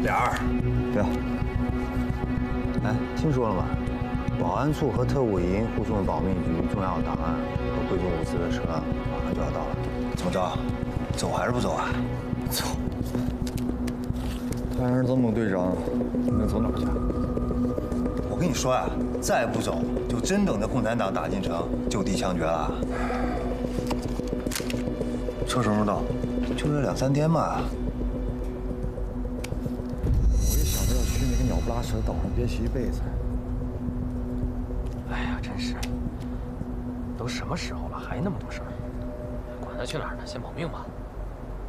俩人。 对。哎，听说了吗？保安处和特务营护送保密局重要档案和贵重物资的车马上就要到了。 怎么着？走还是不走啊？ 走。看样曾某队长能走哪儿去？ 我跟你说啊，再不走，就真等着共产党打进城，就地枪决了。车什么时候到？就这2、3天嘛。 我一想着要去那个鸟不拉屎的岛上憋屈一辈子。 哎呀，真是，都什么时候了，还那么多事儿？管他去哪儿呢，先保命吧。